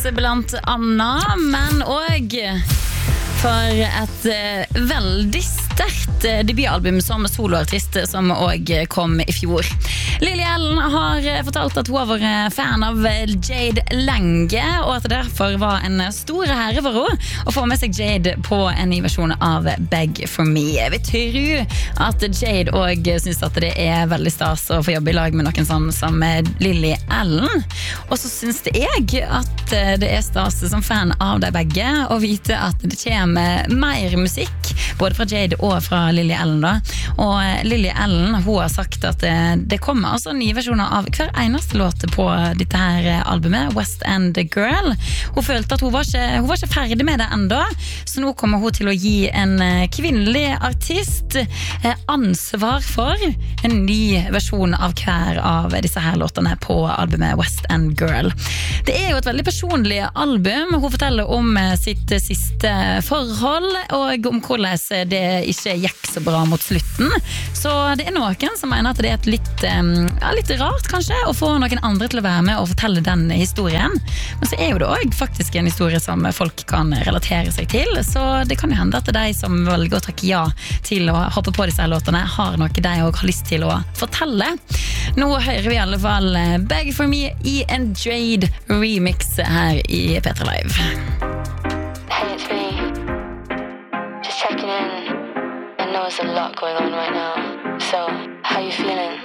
blant annet, men også for et veldig sterkt debutalbum som soloartist som også kom i fjor. Lily Allen har fortalt at hun har vært fan av Jade lenge, og at det derfor var en stor ære for henne å få med seg Jade på en ny versjon av Beg For Me. Jeg vil tro at Jade også synes at det er veldig stas å få jobbe i lag med noen sånn som Lily Allen. Og så synes jeg at det er stas som fan av de begge å vite at det kommer mer musikk, både fra Jade og fra Lily Allen da. Og Lily Allen, hun har sagt at det kommer altså nye versjoner av hver eneste låt på dette her albumet, West End Girl. Hun følte at hun var ikke ferdig med det enda, så nå kommer hun til å gi en kvinnelig artist ansvar for en ny versjon av hver av disse her låtene på albumet West End Girl. Det er jo et veldig personlig album. Hun forteller om sitt siste forhold, og om hvordan det ikke gikk så bra mot slutten. Så det er noen som mener at det er litt rart kanskje å få noen andre til å være med og fortelle den historien. Men så er jo det også faktisk en historie som folk kan relatere seg til, så det kan jo hende at de som velger å takke ja til å hoppe på disse låtene har noe de også har lyst til å fortelle. Nå hører vi i alle fall Beg For Me i en Jade remix her i P3 Live. Hey, it's me. Just checking in. I know there's a lot going on right now. So, how you feeling?